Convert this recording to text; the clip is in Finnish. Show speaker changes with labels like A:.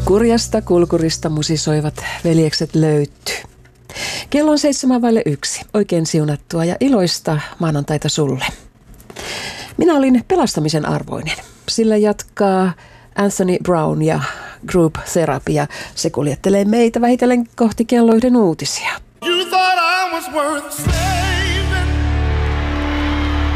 A: Kurjasta kulkurista musisoivat veljekset löytyy. Kello on 7:01. Oikein siunattua ja iloista maanantaita sulle. Minä olin pelastamisen arvoinen. Sillä jatkaa Anthony Brown ja Group Therapy ja se kuljettelee meitä vähitellen kohti kello 1 uutisia.
B: You thought I was worth